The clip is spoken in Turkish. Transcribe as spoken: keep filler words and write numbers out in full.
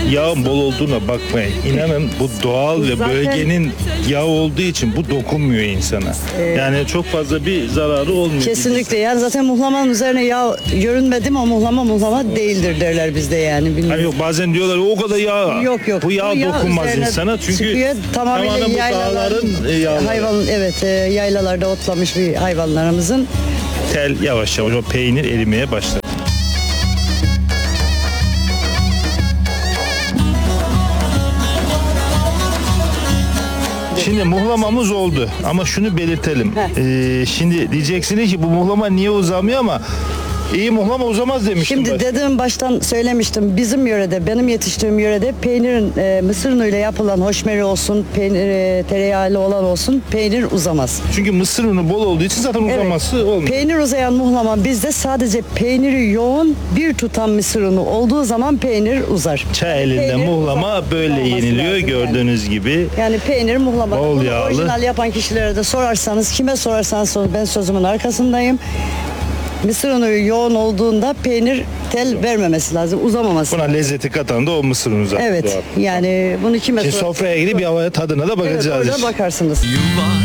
yağın bol olduğuna bakmayın. İnanın bu doğal ve Zaten- bölgenin yağı olduğu için bu dokunmuyor insana. Yani çok fazla bir zararı olmuyor. Kesinlikle. Yani zaten muhlamanın üzerine yağ görünmedi mi o muhlama muhlama değildir derler bizde yani. Hani Bilmiyorum. yok bazen diyorlar o kadar yağ. Yok yok. Bu yağ, dokunmaz üzerine insana çünkü çıkıyor. Tamamen tamamen bu yaylaların, dağların e, yağları. hayvan evet e, yaylalarda otlamış bir hayvanlarımızın. Tel yavaş yavaş o peynir erimeye başladı. Şimdi muhlamamız oldu ama şunu belirtelim. Ee, şimdi diyeceksiniz ki bu muhlama niye uzamıyor ama iyi muhlama uzamaz demiştim. Şimdi ben. dedim baştan söylemiştim bizim yörede benim yetiştiğim yörede peynirin e, mısır unuyla yapılan hoşmeri olsun peynir e, tereyağlı olan olsun peynir uzamaz. Çünkü mısır unu bol olduğu için zaten Evet. uzaması olmuyor. Peynir uzayan muhlama bizde sadece peyniri yoğun bir tutam mısır unu olduğu zaman peynir uzar. Çay elinde Peynir muhlama uzak- böyle olması yeniliyor lazım gördüğünüz gibi. Yani peynir muhlama. Bol Bunu yağlı. orijinal yapan kişilere de sorarsanız kime sorarsanız sorun ben sözümün arkasındayım. Mısır unu yoğun olduğunda peynir tel vermemesi lazım, uzamaması. Buna lezzeti katan da o mısır unu zaten. Evet. doğal. Yani bunu kime Şimdi sor- sofraya gidip bir havaya tadına da Evet, bakacağız. orada bakarsınız. Yuvar